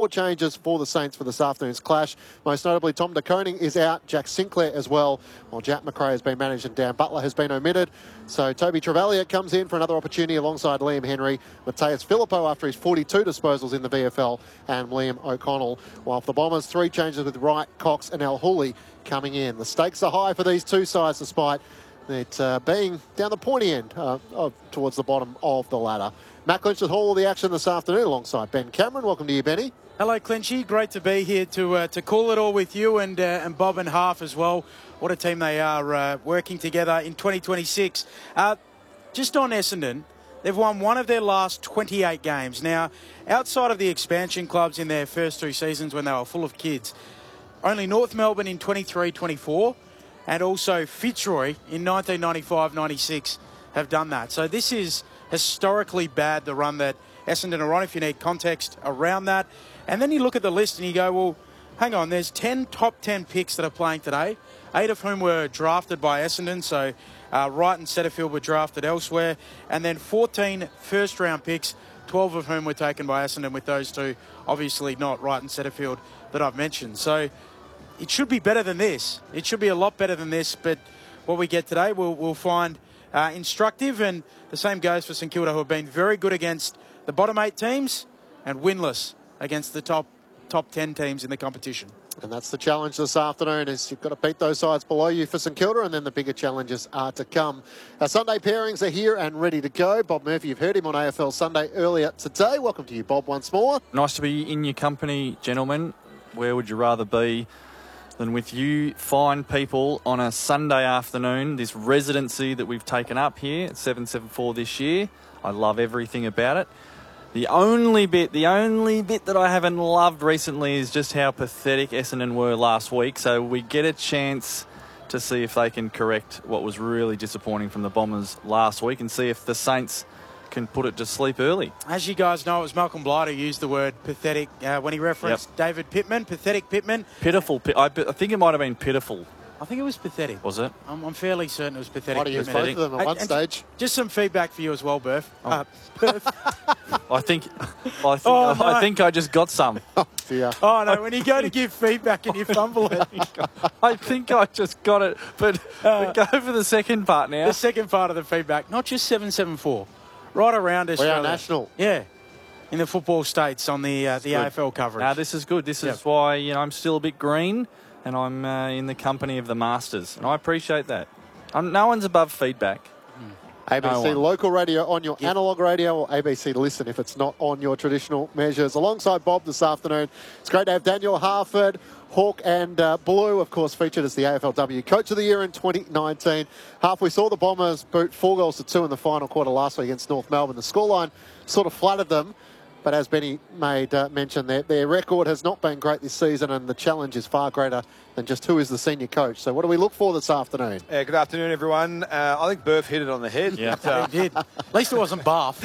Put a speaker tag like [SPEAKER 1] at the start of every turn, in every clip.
[SPEAKER 1] 4 changes for the Saints for this afternoon's clash. Most notably, Tom De Koning is out, Jack Sinclair as well, while Jack McRae has been managed and Dan Butler has been omitted. So Toby Travalia comes in for another opportunity alongside Liam Henry, Mateus Filippo after his 42 disposals in the VFL, and Liam O'Connell. While for the Bombers, 3 changes with Wright, Cox and Al Hooley coming in. The stakes are high for these two sides despite it being down the pointy end towards the bottom of the ladder. Matt Clinch with all of the action this afternoon alongside Ben Cameron. Welcome to you, Benny.
[SPEAKER 2] Hello, Clinchy. Great to be here to call it all with you and Bob and Half as well. What a team they are working together in 2026. Just on Essendon, they've won one of their last 28 games. Now, outside of the expansion clubs in their first 2 seasons when they were full of kids, only North Melbourne in 23-24 and also Fitzroy in 1995-96 have done that. So this is historically bad, the run that Essendon are on, if you need context around that. And then you look at the list and you go, well, hang on, there's 10 top 10 picks that are playing today, 8 of whom were drafted by Essendon, so Wright and Setterfield were drafted elsewhere, and then 14 first-round picks, 12 of whom were taken by Essendon, with those 2 obviously not Wright and Setterfield that I've mentioned. So it should be better than this. It should be a lot better than this, but what we get today we'll find instructive, and the same goes for St Kilda, who have been very good against the bottom 8 teams and winless against the top 10 teams in the competition.
[SPEAKER 1] And that's the challenge this afternoon, is you've got to beat those sides below you for St Kilda, and then the bigger challenges are to come. Our Sunday pairings are here and ready to go. Bob Murphy, you've heard him on AFL Sunday earlier today. Welcome to you, Bob, once more.
[SPEAKER 3] Nice to be in your company, gentlemen. Where would you rather be than with you fine people on a Sunday afternoon? This residency that we've taken up here at 774 this year, I love everything about it. The only bit that I haven't loved recently is just how pathetic Essendon were last week. So we get a chance to see if they can correct what was really disappointing from the Bombers last week, and see if the Saints can put it to sleep early.
[SPEAKER 2] As you guys know, it was Malcolm Blight who used the word pathetic when he referenced David Pittman. Pathetic Pittman.
[SPEAKER 3] Pitiful. I think it might have been pitiful.
[SPEAKER 2] I think it was pathetic.
[SPEAKER 3] Was it?
[SPEAKER 2] I'm fairly certain it was pathetic.
[SPEAKER 1] Might have used both of them at one stage.
[SPEAKER 2] Just some feedback for you as well, Burf.
[SPEAKER 3] Oh.
[SPEAKER 2] Burf.
[SPEAKER 3] I think I just got some.
[SPEAKER 1] Oh, dear.
[SPEAKER 2] Oh, no, when you go to give feedback and you fumble it.
[SPEAKER 3] I think I just got it. But go for the second part now.
[SPEAKER 2] The second part of the feedback, not just 774, right around Australia.
[SPEAKER 1] We are national.
[SPEAKER 2] Yeah. In the football states on the AFL coverage.
[SPEAKER 3] Now, this is good. This is why I'm still a bit green, and I'm in the company of the Masters. And I appreciate that. No one's above feedback.
[SPEAKER 1] ABC local radio on your analogue radio, or ABC Listen if it's not on your traditional measures. Alongside Bob this afternoon, it's great to have Daniel Harford, Hawk and Blue, of course, featured as the AFLW Coach of the Year in 2019. Half, we saw the Bombers boot 4-2 in the final quarter last week against North Melbourne. The scoreline sort of flattered them, but as Benny made mention, their record has not been great this season, and the challenge is far greater than just who is the senior coach. So what do we look for this afternoon?
[SPEAKER 4] Good afternoon, everyone. I think Burf hit it on the head.
[SPEAKER 3] Yeah,
[SPEAKER 2] he did. At least it wasn't Bath.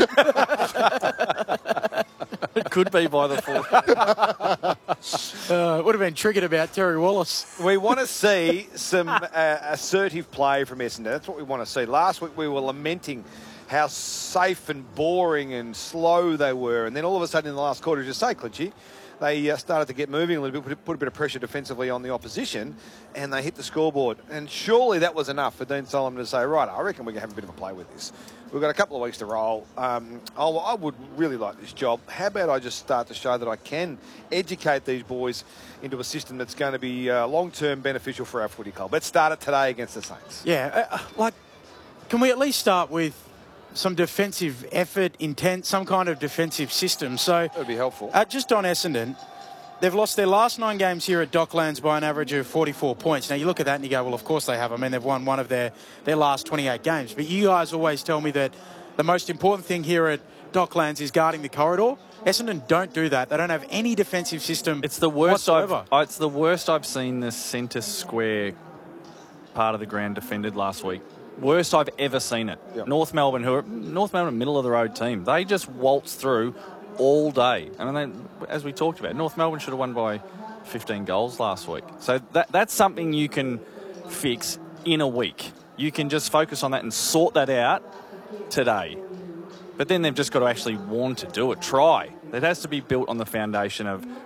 [SPEAKER 3] It could be by the fourth.
[SPEAKER 2] It would have been triggered about Terry Wallace.
[SPEAKER 4] We want to see some assertive play from Essendon. That's what we want to see. Last week we were lamenting how safe and boring and slow they were. And then all of a sudden in the last quarter, just say, Clinchy, they started to get moving a little bit, put a bit of pressure defensively on the opposition, and they hit the scoreboard. And surely that was enough for Dean Solomon to say, right, I reckon we can have a bit of a play with this. We've got a couple of weeks to roll. I would really like this job. How about I just start to show that I can educate these boys into a system that's going to be long-term beneficial for our footy club. Let's start it today against the Saints.
[SPEAKER 2] Yeah, can we at least start with some defensive effort, intent, some kind of defensive system? So
[SPEAKER 4] that would be helpful.
[SPEAKER 2] Just on Essendon, they've lost their last 9 games here at Docklands by an average of 44 points. Now, you look at that and you go, well, of course they have. I mean, they've won one of their last 28 games. But you guys always tell me that the most important thing here at Docklands is guarding the corridor. Essendon don't do that. They don't have any defensive system.
[SPEAKER 3] It's the worst
[SPEAKER 2] whatsoever.
[SPEAKER 3] It's the worst I've seen the centre square part of the ground defended last week. Worst I've ever seen it.
[SPEAKER 4] Yep.
[SPEAKER 3] North Melbourne, middle of the road team. They just waltz through all day. I mean, as we talked about, North Melbourne should have won by 15 goals last week. So that's something you can fix in a week. You can just focus on that and sort that out today. But then they've just got to actually want to do it. Try. It has to be built on the foundation of